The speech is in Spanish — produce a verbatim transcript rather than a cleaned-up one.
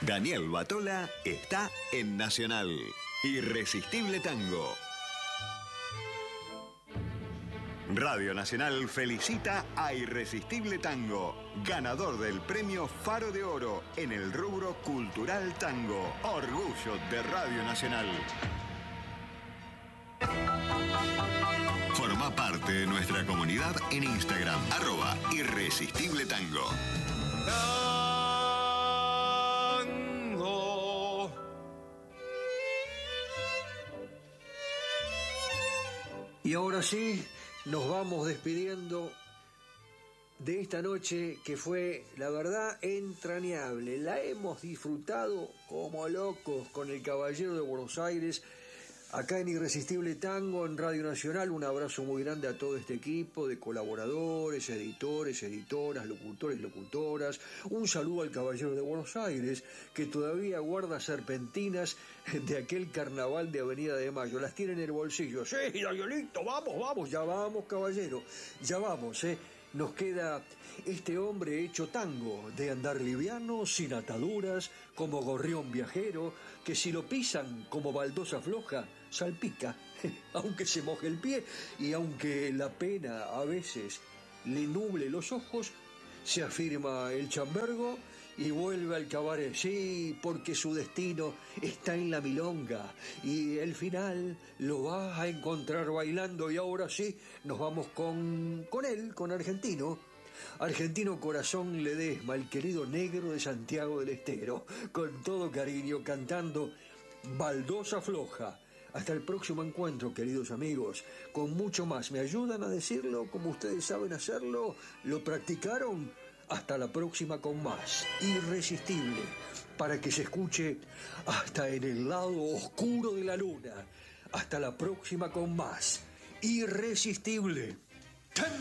Daniel Batola está en Nacional. Irresistible Tango. Radio Nacional felicita a Irresistible Tango, ganador del premio Faro de Oro en el rubro Cultural Tango. Orgullo de Radio Nacional. Forma parte de nuestra comunidad en Instagram, arroba Irresistible Tango. Y ahora sí, nos vamos despidiendo de esta noche que fue, la verdad, entrañable. La hemos disfrutado como locos con el Caballero de Buenos Aires, acá en Irresistible Tango, en Radio Nacional. Un abrazo muy grande a todo este equipo de colaboradores, editores, editoras, locutores, locutoras. Un saludo al Caballero de Buenos Aires, que todavía guarda serpentinas de aquel carnaval de Avenida de Mayo. Las tiene en el bolsillo. Sí, Danielito, vamos, vamos, ya vamos, caballero, ya vamos, ¿eh? Nos queda este hombre hecho tango, de andar liviano, sin ataduras, como gorrión viajero, que si lo pisan como baldosa floja, salpica, aunque se moje el pie y aunque la pena a veces le nuble los ojos, se afirma el chambergo y vuelve al cabaret. Sí, porque su destino está en la milonga y el final lo vas a encontrar bailando. Y ahora sí, nos vamos con, con él, con Argentino. Argentino Corazón Ledesma, el querido negro de Santiago del Estero, con todo cariño, cantando Baldosa Floja. Hasta el próximo encuentro, queridos amigos, con mucho más. ¿Me ayudan a decirlo como ustedes saben hacerlo? ¿Lo practicaron? Hasta la próxima con más. Irresistible, para que se escuche hasta en el lado oscuro de la luna. Hasta la próxima con más. Irresistible.